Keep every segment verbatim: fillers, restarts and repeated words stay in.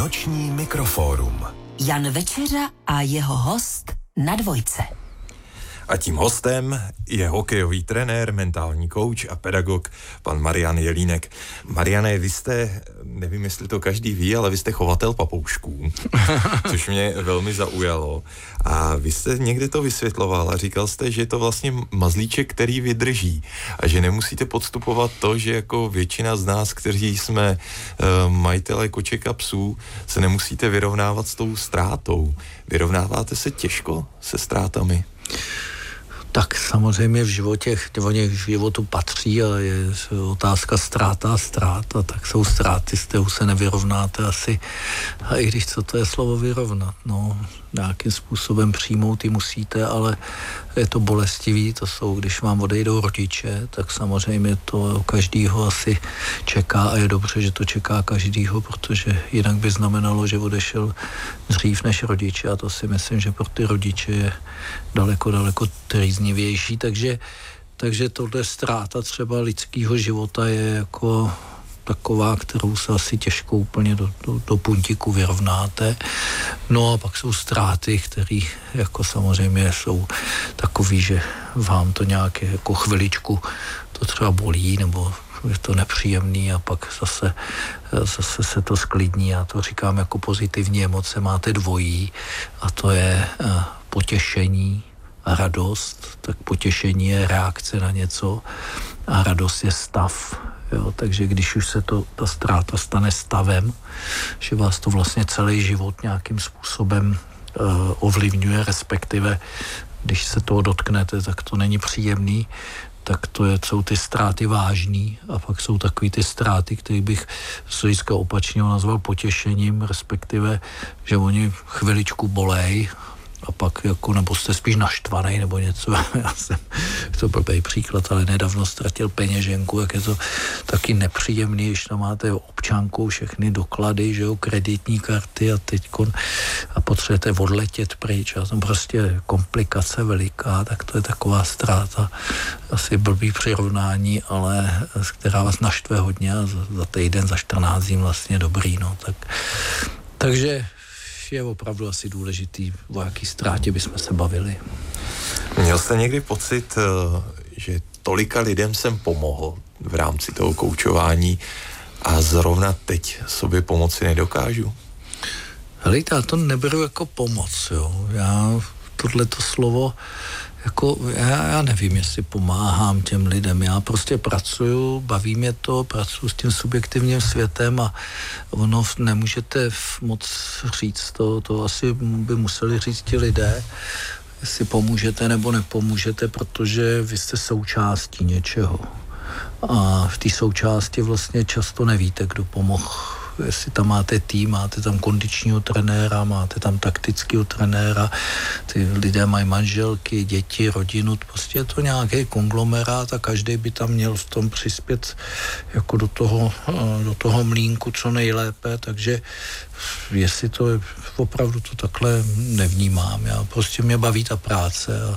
Noční mikrofórum. Jan Večeřa a jeho host na Dvojce. A tím hostem je hokejový trenér, mentální kouč a pedagog pan Marian Jelínek. Mariane, vy jste, nevím, jestli to každý ví, ale vy jste chovatel papoušků, což mě velmi zaujalo. A vy jste někde to vysvětloval a říkal jste, že je to vlastně mazlíček, který vydrží a že nemusíte podstupovat to, že jako většina z nás, kteří jsme uh, majitelé koček a psů, se nemusíte vyrovnávat s tou ztrátou. Vyrovnáváte se těžko se ztrátami? Tak samozřejmě v životě, v životu patří a je otázka ztráta a ztráta, tak jsou ztráty, s kterou se nevyrovnáte asi. A i když co to je slovo vyrovnat, no, nějakým způsobem přijmout ji musíte, ale je to bolestivý, to jsou, když vám odejdou rodiče, tak samozřejmě to každýho asi čeká a je dobře, že to čeká každýho, protože jinak by znamenalo, že odešel dřív než rodiče a to si myslím, že pro ty rodiče je daleko, daleko trýznivější, takže, takže tohle ztráta třeba lidského života je jako taková, kterou se asi těžko úplně do, do, do puntíku vyrovnáte. No a pak jsou ztráty, které jako samozřejmě jsou takový, že vám to nějaké jako chviličku to třeba bolí, nebo je to nepříjemný a pak zase, zase se to sklidní. Já to říkám jako pozitivní emoce, máte dvojí a to je potěšení a radost. Tak potěšení je reakce na něco a radost je stav. Jo, takže když už se to, ta ztráta stane stavem, že vás to vlastně celý život nějakým způsobem uh, ovlivňuje, respektive když se toho dotknete, tak to není příjemný, tak to je, jsou ty ztráty vážný a pak jsou takový ty ztráty, které bych z hlediska opačného nazval potěšením, respektive, že oni chviličku bolej, a pak jako, nebo jste spíš naštvaný nebo něco. Já jsem, to blbej příklad, ale nedávno ztratil peněženku, jak je to taky nepříjemný, když tam máte občanku, všechny doklady, že jo, kreditní karty a teďkon a potřebujete odletět pryč a tam prostě komplikace veliká, tak to je taková ztráta, asi blbý přirovnání, ale která vás naštve hodně a za, za týden, za čtrnáct dní vlastně dobrý, no, tak takže je opravdu asi důležitý, o jaký ztrátě bychom se bavili. Měl jste někdy pocit, že tolika lidem jsem pomohl v rámci toho koučování a zrovna teď sobě pomoci nedokážu? Helejte, já to neberu jako pomoc, jo. Já tohleto slovo jako, já, já nevím, jestli pomáhám těm lidem, já prostě pracuju, baví mě to, pracuju s tím subjektivním světem a ono nemůžete moc říct to, to asi by museli říct ti lidé, jestli pomůžete nebo nepomůžete, protože vy jste součástí něčeho a v té součásti vlastně často nevíte, kdo pomohl. Jestli tam máte tým, máte tam kondičního trenéra, máte tam taktického trenéra, ty lidé mají manželky, děti, rodinu, prostě je to nějaký konglomerát a každý by tam měl v tom přispět jako do toho, do toho mlýnku co nejlépe, takže jestli to je, opravdu to takhle nevnímám. Já prostě mě baví ta práce a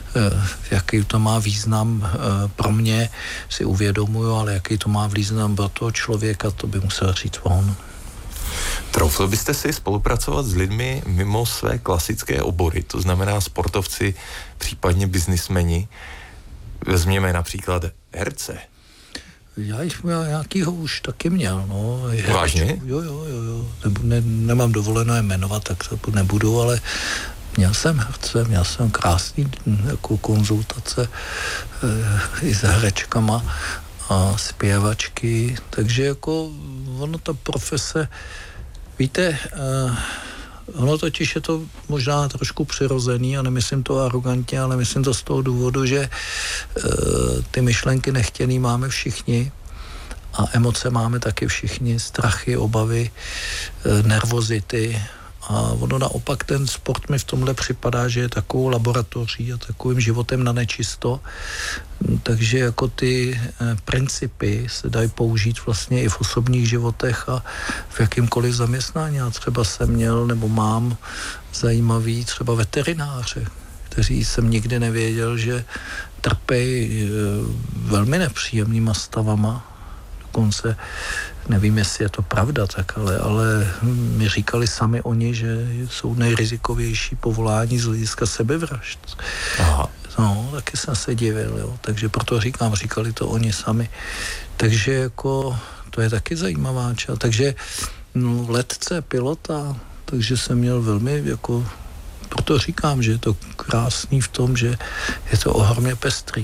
jaký to má význam pro mě si uvědomuju, ale jaký to má význam pro toho člověka, to by musel říct on. Troufl byste si spolupracovat s lidmi mimo své klasické obory, to znamená sportovci, případně biznismeni? Vezměme například herce. Já jich já nějakýho už taky měl, no. Vážně? Jo, jo, jo, jo. Ne, ne, nemám dovoleno je jmenovat, tak to nebudu, ale měl jsem herce, měl jsem krásný jako konzultace e, i s herečkama a zpěvačky, takže jako ono ta profese, víte, e, ono totiž je to možná trošku přirozený a nemyslím to arrogantně, ale myslím to z toho důvodu, že e, ty myšlenky nechtěný máme všichni a emoce máme taky všichni, strachy, obavy, e, nervozity a ono naopak ten sport mi v tomhle připadá, že je takovou laboratoří a takovým životem na nečisto, takže jako ty e, principy se dají použít vlastně i v osobních životech a v jakýmkoliv zaměstnání. Já třeba jsem měl nebo mám zajímavý třeba veterináře, kteří jsem nikdy nevěděl, že trpějí e, velmi nepříjemnýma stavama. Dokonce nevím, jestli je to pravda, tak ale, ale mi říkali sami oni, že jsou nejrizikovější povolání z hlediska sebevražd. Aha. No, taky jsem se divil, jo. Takže proto říkám, říkali to oni sami. Takže jako, to je taky zajímavá část. Takže no, letce, pilota, takže jsem měl velmi jako, proto říkám, že je to krásný v tom, že je to ohromně pestrý.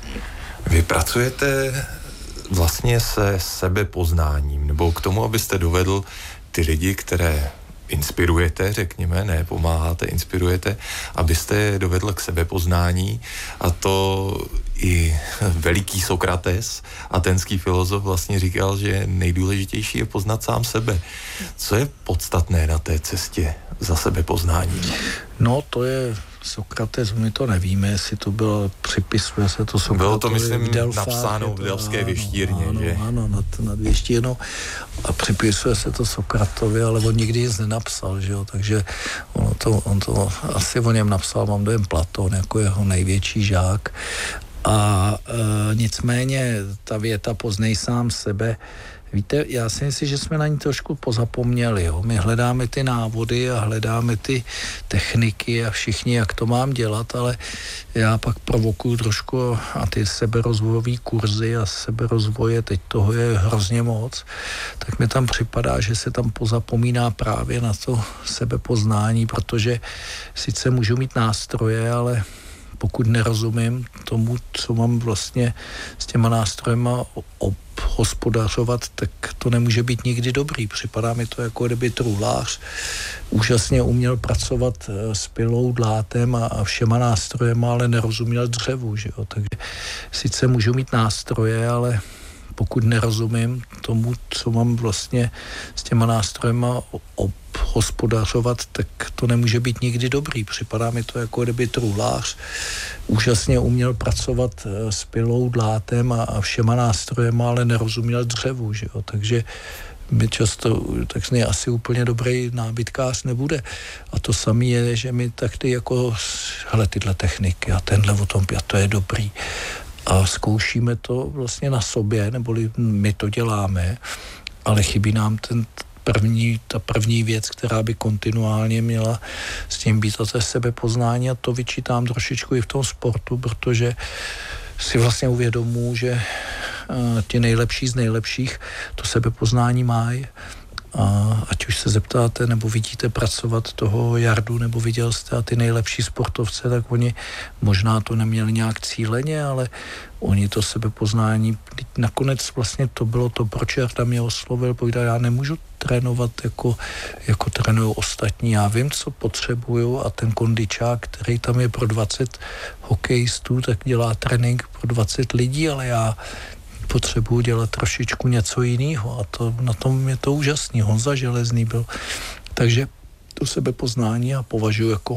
Vy pracujete vlastně se sebepoznáním, nebo k tomu, abyste dovedl ty lidi, které inspirujete, řekněme, ne, pomáháte, inspirujete, abyste je dovedl k sebepoznání, a to i veliký Sokrates, aténský filozof, vlastně říkal, že nejdůležitější je poznat sám sebe. Co je podstatné na té cestě za sebepoznáním? No, to je Sokrates, my to nevíme, jestli to bylo, připisuje se to Sokratovi. Bylo to, myslím, v Delfách, napsáno v Delfské věštírně, ano, že? Ano, nad, nad věštírnou. A připisuje se to Sokratovi, ale on nikdy nic nenapsal, že jo, takže ono to, on to asi o něm napsal, mám dojem, Platón jako jeho největší žák. A e, nicméně ta věta poznej sám sebe, víte, já si myslím, že jsme na ní trošku pozapomněli, jo. My hledáme ty návody a hledáme ty techniky a všichni, jak to mám dělat, ale já pak provokuju trošku a ty seberozvojové kurzy a seberozvoje, teď toho je hrozně moc, tak mi tam připadá, že se tam pozapomíná právě na to sebepoznání, protože sice můžu mít nástroje, ale pokud nerozumím tomu, co mám vlastně s těma nástrojema obhospodařovat, tak to nemůže být nikdy dobrý. Připadá mi to, jako kdyby truhlář úžasně uměl pracovat s pilou, dlátem a všema nástrojema, ale nerozuměl dřevu, že jo? Takže sice můžu mít nástroje, ale pokud nerozumím tomu, co mám vlastně s těma nástrojema obhospodařovat, tak to nemůže být nikdy dobrý. Připadá mi to, jako kdyby truhlář úžasně uměl pracovat s pilou, dlátem a všema nástrojema, ale nerozuměl dřevu, že jo? Takže mi často, tak z něj asi úplně dobrý nábytkář nebude. A to samé je, že mi tak ty jako, hele, tyhle techniky a tenhle o tom, a to je dobrý. A zkoušíme to vlastně na sobě, neboli my to děláme, ale chybí nám ten první, ta první věc, která by kontinuálně měla s tím být, a to je sebepoznání, a to vyčítám trošičku i v tom sportu, protože si vlastně uvědomuji, že ti nejlepší z nejlepších to sebepoznání mají. A ať už se zeptáte, nebo vidíte pracovat toho Jardu, nebo viděl jste a ty nejlepší sportovce, tak oni možná to neměli nějak cíleně, ale oni to sebepoznání, nakonec vlastně to bylo to, proč Jarda mě oslovil, povídal, já nemůžu trénovat jako, jako trénují ostatní, já vím, co potřebuju, a ten kondičák, který tam je pro dvacet hokejistů, tak dělá trénink pro dvacet lidí, ale já potřebuji dělat trošičku něco jiného, a to, na tom je to úžasný. Honza Železný byl. Takže to sebepoznání já považuji jako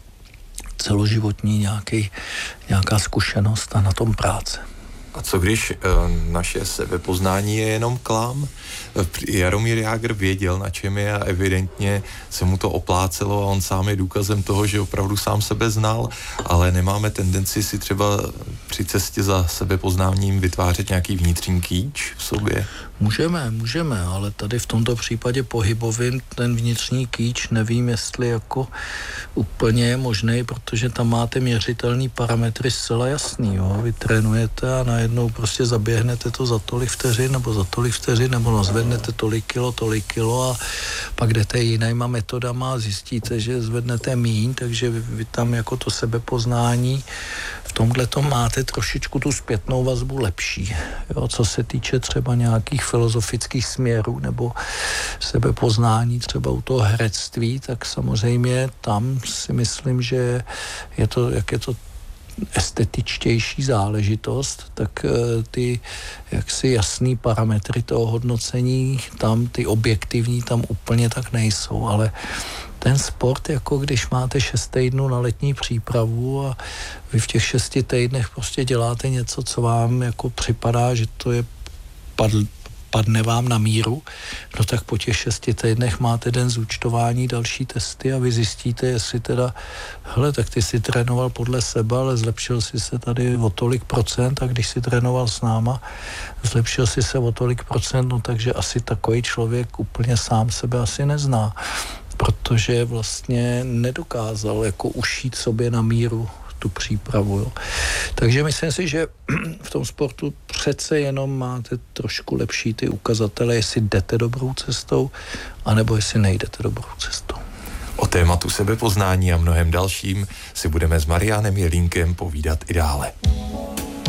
celoživotní nějaký, nějaká zkušenost a na tom práce. A co když e, naše sebepoznání je jenom klam? Jaromír Jágr věděl, na čem je, a evidentně se mu to oplácelo a on sám je důkazem toho, že opravdu sám sebe znal, ale nemáme tendenci si třeba při cestě za sebepoznáním vytvářet nějaký vnitřní kýč v sobě? Můžeme, můžeme, ale tady v tomto případě pohybovým ten vnitřní kýč nevím, jestli jako úplně je možný, protože tam máte měřitelný parametry zcela jasný, jo? Vy trénujete a najednou prostě zaběhnete to za tolik vteřin nebo za tolik vteřin, nebo nazvednete tolik kilo, tolik kilo, a pak jdete jinýma metodama a zjistíte, že zvednete míň, takže vy, vy tam jako to sebepoznání v tomhle tom máte trošičku tu zpětnou vazbu lepší. Jo? Co se týče třeba nějakých filozofických směrů nebo sebepoznání třeba u toho herectví, tak samozřejmě tam si myslím, že je to, jak je to estetičtější záležitost, tak ty jaksi jasný parametry toho hodnocení tam, ty objektivní tam úplně tak nejsou, ale ten sport, jako když máte šest týdnů na letní přípravu a vy v těch šesti týdnech prostě děláte něco, co vám jako připadá, že to je padl, padne vám na míru, no tak po těch šesti týdnech máte den zúčtování, další testy a vy zjistíte, jestli teda, hele, tak ty si trénoval podle sebe, ale zlepšil si se tady o tolik procent a když si trénoval s náma, zlepšil si se o tolik procent, no takže asi takový člověk úplně sám sebe asi nezná, protože vlastně nedokázal jako ušít sobě na míru tu přípravu. Jo. Takže myslím si, že v tom sportu přece jenom máte trošku lepší ty ukazatele, jestli jdete dobrou cestou, anebo jestli nejdete dobrou cestou. O tématu sebepoznání a mnohem dalším si budeme s Marianem Jelínkem povídat i dále.